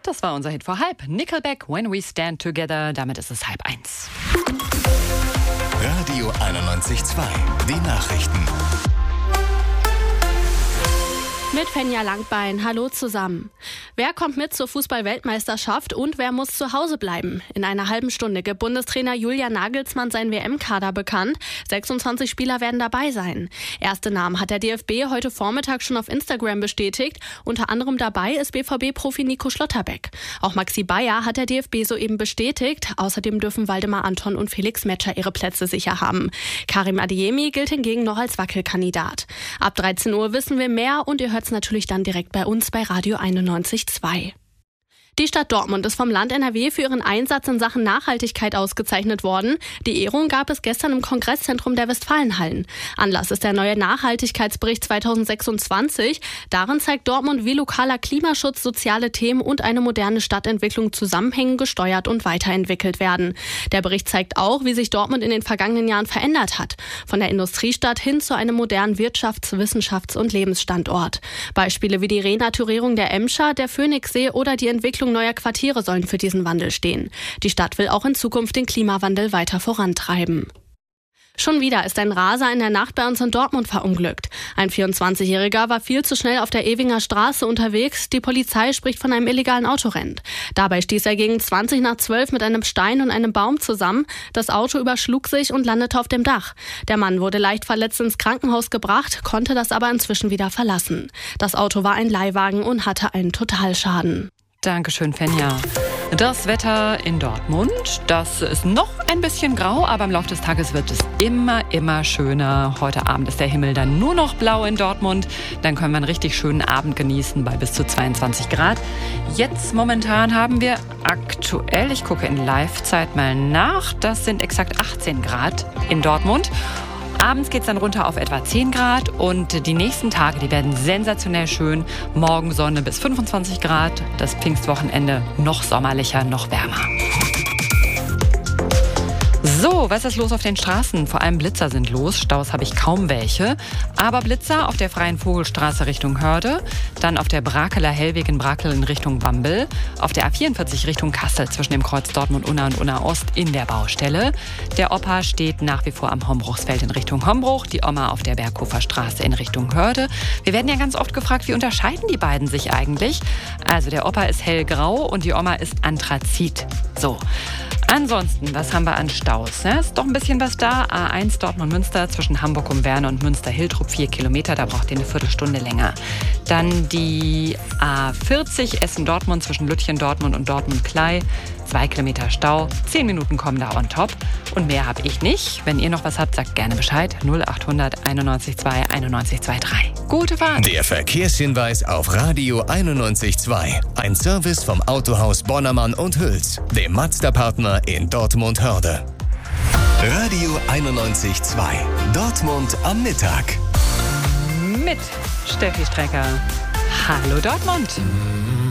Das war unser Hit vor halb. Nickelback, When We Stand Together. Damit ist es 12:30. Radio 91.2. Die Nachrichten. Mit Fenja Langbein. Hallo zusammen. Wer kommt mit zur Fußball-Weltmeisterschaft und wer muss zu Hause bleiben? In einer halben Stunde gibt Bundestrainer Julian Nagelsmann seinen WM-Kader bekannt. 26 Spieler werden dabei sein. Erste Namen hat der DFB heute Vormittag schon auf Instagram bestätigt. Unter anderem dabei ist BVB-Profi Nico Schlotterbeck. Auch Maxi Bayer hat der DFB soeben bestätigt. Außerdem dürfen Waldemar Anton und Felix Metscher ihre Plätze sicher haben. Karim Adeyemi gilt hingegen noch als Wackelkandidat. Ab 13 Uhr wissen wir mehr und ihr hört natürlich dann direkt bei uns bei Radio 91.2. Die Stadt Dortmund ist vom Land NRW für ihren Einsatz in Sachen Nachhaltigkeit ausgezeichnet worden. Die Ehrung gab es gestern im Kongresszentrum der Westfalenhallen. Anlass ist der neue Nachhaltigkeitsbericht 2026. Darin zeigt Dortmund, wie lokaler Klimaschutz, soziale Themen und eine moderne Stadtentwicklung zusammenhängen, gesteuert und weiterentwickelt werden. Der Bericht zeigt auch, wie sich Dortmund in den vergangenen Jahren verändert hat. Von der Industriestadt hin zu einem modernen Wirtschafts-, Wissenschafts- und Lebensstandort. Beispiele wie die Renaturierung der Emscher, der Phoenixsee oder die Entwicklung neuer Quartiere sollen für diesen Wandel stehen. Die Stadt will auch in Zukunft den Klimawandel weiter vorantreiben. Schon wieder ist ein Raser in der Nacht bei uns in Dortmund verunglückt. Ein 24-Jähriger war viel zu schnell auf der Ewinger Straße unterwegs. Die Polizei spricht von einem illegalen Autorennen. Dabei stieß er gegen 20 nach 12 mit einem Stein und einem Baum zusammen. Das Auto überschlug sich und landete auf dem Dach. Der Mann wurde leicht verletzt ins Krankenhaus gebracht, konnte das aber inzwischen wieder verlassen. Das Auto war ein Leihwagen und hatte einen Totalschaden. Dankeschön, Fenja. Das Wetter in Dortmund, das ist noch ein bisschen grau, aber im Laufe des Tages wird es immer schöner. Heute Abend ist der Himmel dann nur noch blau in Dortmund. Dann können wir einen richtig schönen Abend genießen bei bis zu 22 Grad. Jetzt momentan haben wir aktuell, ich gucke in Live-Zeit mal nach, das sind exakt 18 Grad in Dortmund. Abends geht es dann runter auf etwa 10 Grad und die nächsten Tage, die werden sensationell schön. Morgen Sonne bis 25 Grad, das Pfingstwochenende noch sommerlicher, noch wärmer. So, was ist los auf den Straßen? Vor allem Blitzer sind los. Staus habe ich kaum welche. Aber Blitzer auf der Freien Vogelstraße Richtung Hörde, dann auf der Brakeler Hellweg in Brakel in Richtung Bambel, auf der A44 Richtung Kassel zwischen dem Kreuz Dortmund-Unna und Unna-Ost in der Baustelle. Der Opa steht nach wie vor am Hombruchsfeld in Richtung Hombruch, die Oma auf der Berghofer Straße in Richtung Hörde. Wir werden ja ganz oft gefragt, wie unterscheiden die beiden sich eigentlich? Also der Opa ist hellgrau und die Oma ist Anthrazit. So. Ansonsten, was haben wir an Staus? Ja, ist doch ein bisschen was da. A1 Dortmund-Münster zwischen Hamburg um Werne und Münster-Hiltrup 4 Kilometer, da braucht ihr eine Viertelstunde länger. Dann die A40 Essen-Dortmund zwischen Lütchen-Dortmund und Dortmund-Klei, 2 Kilometer Stau, 10 Minuten kommen da on top. Und mehr habe ich nicht. Wenn ihr noch was habt, sagt gerne Bescheid. 0800 91 2 91 23. Gute Fahrt. Der Verkehrshinweis auf Radio 91.2. Ein Service vom Autohaus Bonnermann und Hüls, dem Mazda-Partner in Dortmund-Hörde. Radio 91.2. Dortmund am Mittag. Mit Steffi Strecker. Hallo Dortmund.